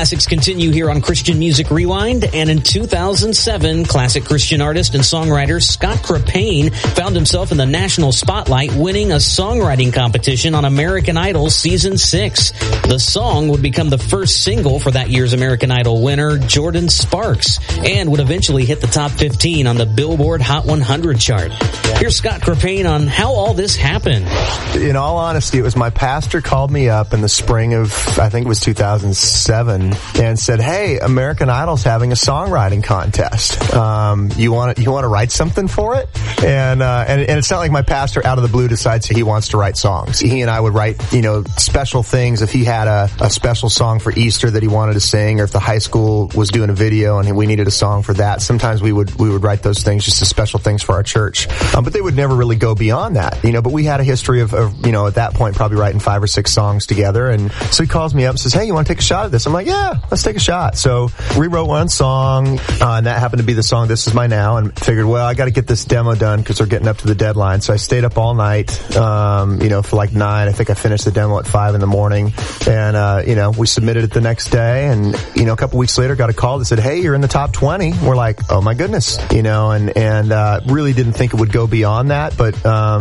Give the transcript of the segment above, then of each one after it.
classics continue here on Christian Music Rewind, and in 2007, classic Christian artist and songwriter Scott Crepane found himself in the national spotlight, winning a songwriting competition on American Idol Season 6. The song would become the first single for that year's American Idol winner, Jordan Sparks, and would eventually hit the top 15 on the Billboard Hot 100 chart. Here's Scott Crepane on how all this happened. In all honesty, it was my pastor called me up in the spring of, I think it was 2007, and said, "Hey, American Idol's having a songwriting contest. You want to write something for it?" And it's not like my pastor out of the blue decides he wants to write songs. He and I would write, special things. If he had a special song for Easter that he wanted to sing, or if the high school was doing a video and we needed a song for that, sometimes we would write those things just as special things for our church. But they would never really go beyond that, but we had a history of at that point probably writing 5 or 6 songs together. And so he calls me up and says, "Hey, you want to take a shot at this?" I'm like, "Yeah, let's take a shot." So we wrote one song, and that happened to be the song "This Is My Now," and figured, well, I got to get this demo done because we're getting up to the deadline. So I stayed up all night, for like 9. I think I finished the demo at 5 in the morning, and we submitted it the next day. And a couple weeks later, got a call that said, "Hey, you're in the top 20." We're like, "Oh my goodness," and really didn't think it would go beyond that, but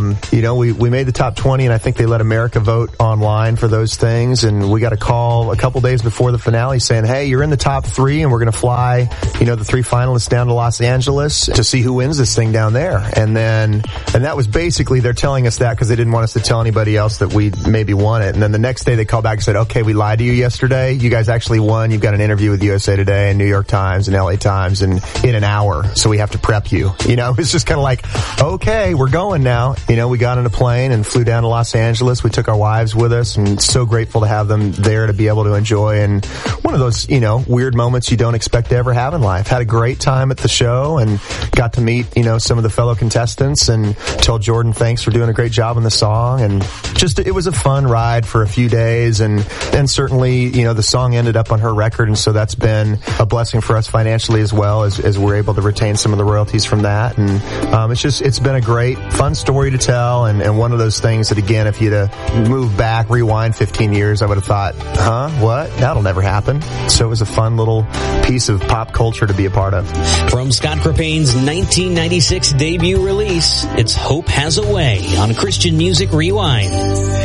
we made the top 20, and I think they let America vote online for those things. And we got a call a couple days before the finale saying, "Hey, you're in the top 3, and we're going to fly, the 3 finalists down to Los Angeles to see who wins this thing down there." And that was basically, they're telling us that because they didn't want us to tell anybody else that we maybe won it. And then the next day they called back and said, "Okay, we lied to you yesterday. You guys actually won. You've got an interview with USA Today and New York Times and LA Times in an hour. So we have to prep you." It's just kind of like, okay, we're going now. We got on a plane and flew down to Los Angeles. We took our wives with us, and so grateful to have them there to be able to enjoy. And one of those, weird moments you don't expect to ever have in life. Had a great time at the show and got to meet, some of the fellow contestants, and told Jordan thanks for doing a great job on the song. And just, it was a fun ride for a few days. And certainly, the song ended up on her record. And so that's been a blessing for us financially as well, as we're able to retain some of the royalties from that. And it's been a great, fun story to tell, and one of those things that, again, if you'd moved back, rewind 15 years, I would have thought, what? That'll never happen. So it was a fun little piece of pop culture to be a part of. From Scott Crepane's 1996 debut release, it's Hope Has a Way on Christian Music Rewind.